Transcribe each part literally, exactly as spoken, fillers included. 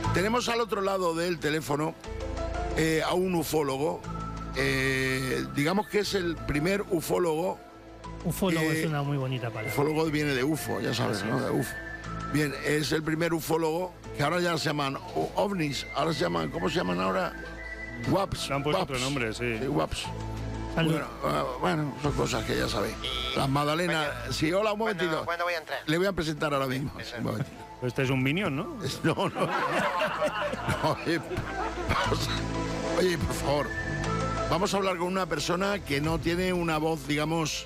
Tenemos al otro lado del teléfono eh, a un ufólogo. Eh, digamos que es el primer ufólogo. Ufólogo eh, es una muy bonita palabra. Ufólogo viene de U F O, ya sabes, ¿no? De U F O. Bien, es el primer ufólogo que ahora ya se llaman ovnis. Ahora se llaman, ¿cómo se llaman ahora? W A Ps. Le han puesto W A Ps. otro nombre, sí. Sí, W A Ps. Salud. Bueno, uh, bueno, son cosas que ya sabéis. Las Magdalenas. Sí, hola, un momentito. ¿Cuándo, ¿Cuándo voy a entrar? Le voy a presentar ahora mismo. Sí, un momentito. Este es un minion, ¿no? No, no. no oye, vamos a- oye, por favor. Vamos a hablar con una persona que no tiene una voz, digamos,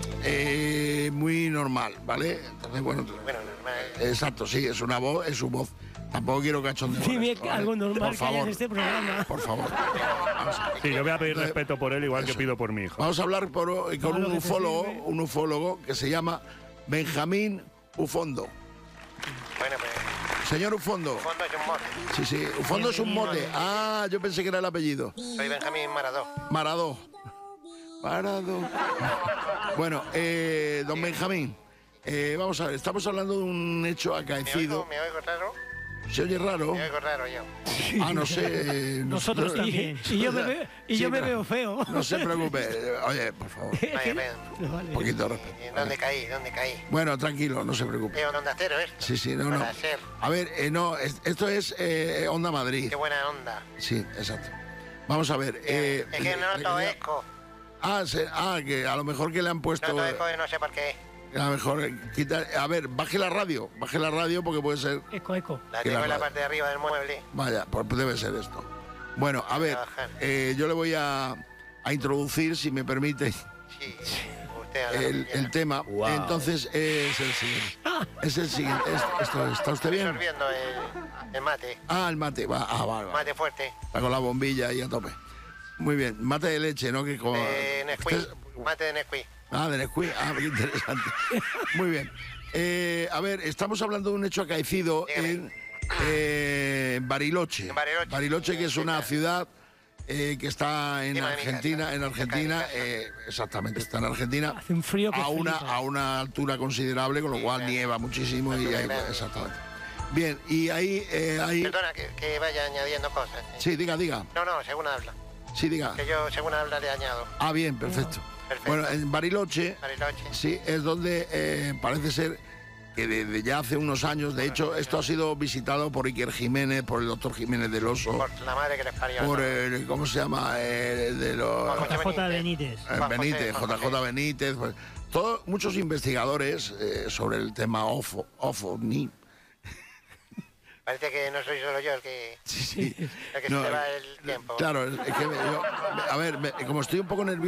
eh, muy normal, ¿vale? Entonces, bueno, Bueno, normal. exacto, sí, es una voz, es su voz. Tampoco quiero cachondeo. con Dime esto, ¿vale? algo normal por que haya favor, en este programa. por favor. Vamos a, Sí, yo voy a pedir respeto por él igual que Eso. pido por mi hijo. vamos a hablar por- con Todo lo un que te ufólogo, sirve. un ufólogo que se llama Benjamín Ufondo. Bueno, pues, Señor Ufondo. fondo es un mote. Sí, sí, Ufondo es un mote. Ah, yo pensé que era el apellido. Soy Benjamín Maradó. Maradó. Maradó. Bueno, eh, don Benjamín, eh, vamos a ver, estamos hablando de un hecho ¿Me acaecido. oigo, ¿Me oigo raro? ¿Se oye raro? Me oigo raro yo. Ah, no sé. eh, Nosotros también. Y yo me veo, y Sí, yo me pero- veo feo. No se preocupe. Oye, por favor, Vaya, ven. Vale. un poquito de respeto. ¿Y ¿Dónde caí? ¿Dónde caí? Bueno, tranquilo, no se preocupe. ¿Qué onda cero esto? Sí, sí, no, no. Para ser. A ver, eh, no, es- esto es eh, Onda Madrid. Qué buena onda. Sí, exacto. Vamos a ver. eh, es que no noto eh, eco. Ah, se- ah, que a lo mejor que le han puesto. Noto eco y no sé por qué. A lo mejor eh, quita. A ver, baje la radio. Baje la radio porque puede ser. Eco, eco. La Que tengo la en la radio. parte de arriba del mueble. Vaya, pues debe ser esto. Bueno, a ver, Bajar. eh, yo le voy a, a introducir, si me permite, Sí, usted habla lo el, que quiera. el tema. Entonces eh, es el siguiente. Es el siguiente. Es- esto, ¿Está usted Estoy bien? sorbiendo el, el mate. Ah, el mate. Va, ah, vale, vale. Mate fuerte. Está con la bombilla ahí a tope. Muy bien. Mate de leche, ¿no? Que con, De Nesquik. Usted- Mate de Nesquik. Ah, de Nesquik. Ah, qué interesante. Muy bien. Eh, a ver, estamos hablando de un hecho acaecido Dígame. en eh, Bariloche. En Bariloche. que es una ciudad eh, que está en Encima de mi Argentina. casa. En Argentina, Cerca de mi eh, exactamente, está en Argentina. Hace un frío que A una, flipa. a una altura considerable, con lo Sí, cual claro. nieva muchísimo. Y Altura ahí, grande. exactamente. Bien, y ahí, eh, ahí. Perdona que, que vaya añadiendo cosas. Sí, diga, diga. No, no, según habla. Sí, diga. Que yo, según habla, le añado. Ah, bien, perfecto. Perfecto. Bueno, en Bariloche, Bariloche. sí, es donde eh, parece ser que desde ya hace unos años, de hecho, esto ha sido visitado por Iker Jiménez, por el doctor Jiménez del Oso, Por la madre que les parió. por ¿no? el, ¿cómo se llama? Eh, de los... Juan José J. Benítez. eh, Juan Benítez, José, Juan J J. José. Benítez, pues, todos, muchos investigadores eh, sobre el tema OFO, OFONI. Parece que no soy solo yo el que, Sí, sí. el que No, se le va el tiempo. Claro, es que me- yo- a ver, me- como estoy un poco nervioso.